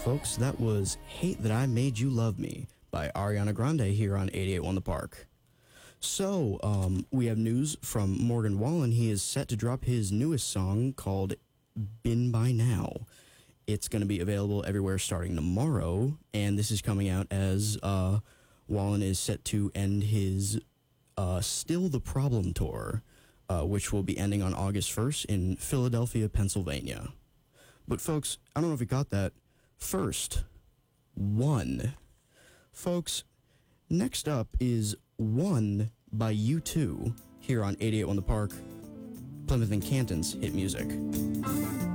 Folks, that was Hate That I Made You Love Me by Ariana Grande here on 88.1 The Park. So, we have news from Morgan Wallen. He is set to drop his newest song called Been By Now. It's going to be available everywhere starting tomorrow, and this is coming out as Wallen is set to end his Still the Problem tour, which will be ending on August 1st in Philadelphia, Pennsylvania. But folks, I don't know if you got that. First, One. Folks, next up is One by U2 here on 88.1 The Park, Plymouth and Canton's hit music.